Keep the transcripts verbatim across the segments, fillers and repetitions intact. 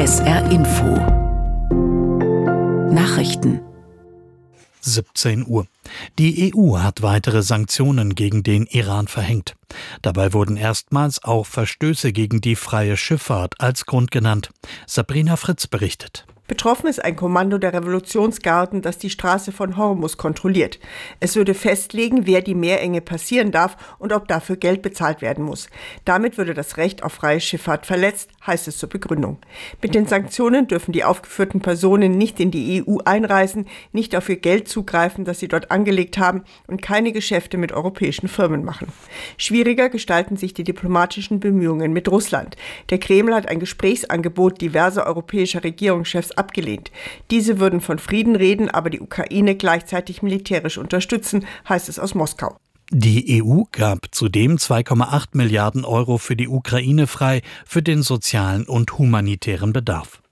S R Info Nachrichten siebzehn Uhr. Die E U hat weitere Sanktionen gegen den Iran verhängt. Dabei wurden erstmals auch Verstöße gegen die freie Schifffahrt als Grund genannt. Sabrina Fritz berichtet. Betroffen ist ein Kommando der Revolutionsgarden, das die Straße von Hormuz kontrolliert. Es würde festlegen, wer die Meerenge passieren darf und ob dafür Geld bezahlt werden muss. Damit würde das Recht auf freie Schifffahrt verletzt, heißt es zur Begründung. Mit den Sanktionen dürfen die aufgeführten Personen nicht in die E U einreisen, nicht auf ihr Geld zugreifen, das sie dort angelegt haben, und keine Geschäfte mit europäischen Firmen machen. Schwieriger gestalten sich die diplomatischen Bemühungen mit Russland. Der Kreml hat ein Gesprächsangebot diverser europäischer Regierungschefs abgelehnt. Diese würden von Frieden reden, aber die Ukraine gleichzeitig militärisch unterstützen, heißt es aus Moskau. Die E U gab zudem zwei Komma acht Milliarden Euro für die Ukraine frei für den sozialen und humanitären Bedarf.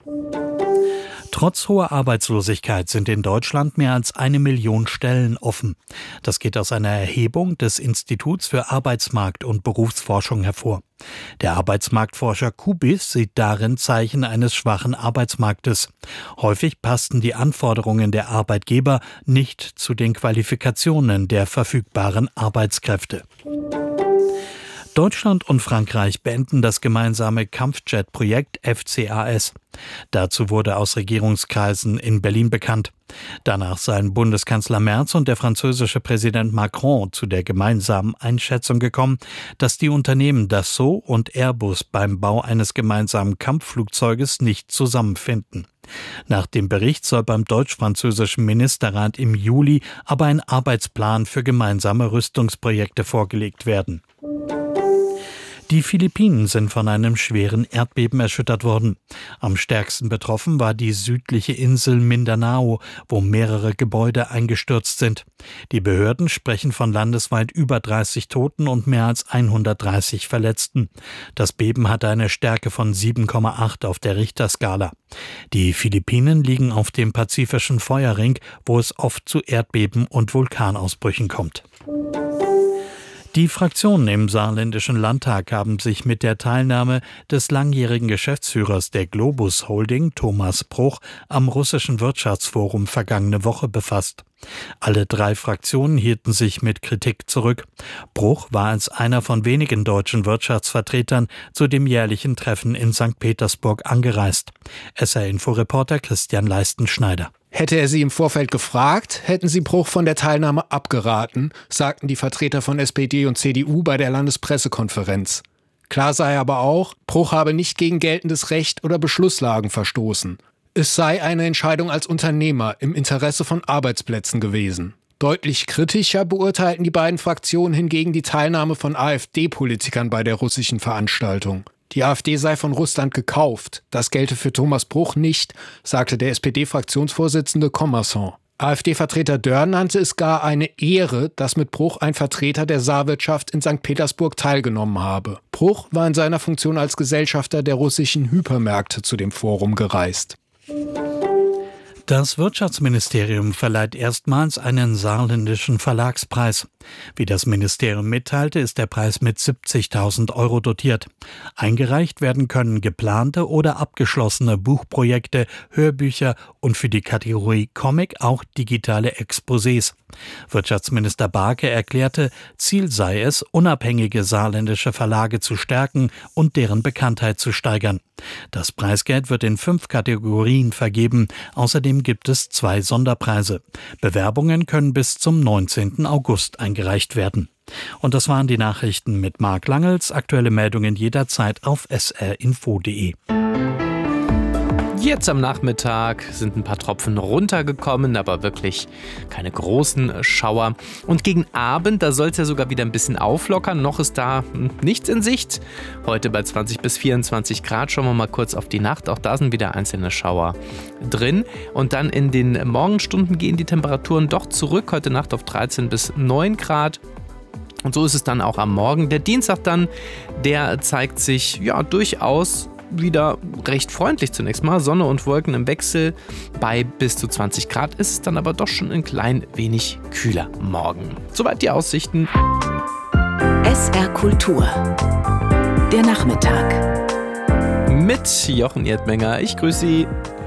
Trotz hoher Arbeitslosigkeit sind in Deutschland mehr als eine Million Stellen offen. Das geht aus einer Erhebung des Instituts für Arbeitsmarkt- und Berufsforschung hervor. Der Arbeitsmarktforscher Kubis sieht darin Zeichen eines schwachen Arbeitsmarktes. Häufig passten die Anforderungen der Arbeitgeber nicht zu den Qualifikationen der verfügbaren Arbeitskräfte. Deutschland und Frankreich beenden das gemeinsame Kampfjet-Projekt F C A S. Dazu wurde aus Regierungskreisen in Berlin bekannt. Danach seien Bundeskanzler Merz und der französische Präsident Macron zu der gemeinsamen Einschätzung gekommen, dass die Unternehmen Dassault und Airbus beim Bau eines gemeinsamen Kampfflugzeuges nicht zusammenfinden. Nach dem Bericht soll beim deutsch-französischen Ministerrat im Juli aber ein Arbeitsplan für gemeinsame Rüstungsprojekte vorgelegt werden. Die Philippinen sind von einem schweren Erdbeben erschüttert worden. Am stärksten betroffen war die südliche Insel Mindanao, wo mehrere Gebäude eingestürzt sind. Die Behörden sprechen von landesweit über dreißig Toten und mehr als hundertdreißig Verletzten. Das Beben hatte eine Stärke von sieben Komma acht auf der Richterskala. Die Philippinen liegen auf dem pazifischen Feuerring, wo es oft zu Erdbeben und Vulkanausbrüchen kommt. Die Fraktionen im Saarländischen Landtag haben sich mit der Teilnahme des langjährigen Geschäftsführers der Globus Holding, Thomas Bruch, am russischen Wirtschaftsforum vergangene Woche befasst. Alle drei Fraktionen hielten sich mit Kritik zurück. Bruch war als einer von wenigen deutschen Wirtschaftsvertretern zu dem jährlichen Treffen in Sankt Petersburg angereist. S R-Info-Reporter Christian Leistenschneider. Hätte er sie im Vorfeld gefragt, hätten sie Bruch von der Teilnahme abgeraten, sagten die Vertreter von S P D und C D U bei der Landespressekonferenz. Klar sei aber auch, Bruch habe nicht gegen geltendes Recht oder Beschlusslagen verstoßen. Es sei eine Entscheidung als Unternehmer im Interesse von Arbeitsplätzen gewesen. Deutlich kritischer beurteilten die beiden Fraktionen hingegen die Teilnahme von AfD-Politikern bei der russischen Veranstaltung. Die AfD sei von Russland gekauft. Das gelte für Thomas Bruch nicht, sagte der S P D-Fraktionsvorsitzende Commerçant. AfD-Vertreter Dörr nannte es gar eine Ehre, dass mit Bruch ein Vertreter der Saarwirtschaft in Sankt Petersburg teilgenommen habe. Bruch war in seiner Funktion als Gesellschafter der russischen Hypermärkte zu dem Forum gereist. Das Wirtschaftsministerium verleiht erstmals einen saarländischen Verlagspreis. Wie das Ministerium mitteilte, ist der Preis mit siebzigtausend Euro dotiert. Eingereicht werden können geplante oder abgeschlossene Buchprojekte, Hörbücher und für die Kategorie Comic auch digitale Exposés. Wirtschaftsminister Barke erklärte, Ziel sei es, unabhängige saarländische Verlage zu stärken und deren Bekanntheit zu steigern. Das Preisgeld wird in fünf Kategorien vergeben. Außerdem gibt es zwei Sonderpreise. Bewerbungen können bis zum neunzehnten August eingereicht werden. Und das waren die Nachrichten mit Marc Langels. Aktuelle Meldungen jederzeit auf s r info punkt d e. Jetzt am Nachmittag sind ein paar Tropfen runtergekommen, aber wirklich keine großen Schauer. Und gegen Abend, da soll es ja sogar wieder ein bisschen auflockern. Noch ist da nichts in Sicht. Heute bei zwanzig bis vierundzwanzig Grad. Schauen wir mal kurz auf die Nacht. Auch da sind wieder einzelne Schauer drin. Und dann in den Morgenstunden gehen die Temperaturen doch zurück. Heute Nacht auf dreizehn bis neun Grad. Und so ist es dann auch am Morgen. Der Dienstag dann, der zeigt sich ja durchaus wieder recht freundlich zunächst mal. Sonne und Wolken im Wechsel. Bei bis zu zwanzig Grad ist es dann aber doch schon ein klein wenig kühler morgen. Soweit die Aussichten. S R Kultur. Der Nachmittag. mit Jochen Erdmenger. Ich grüße Sie.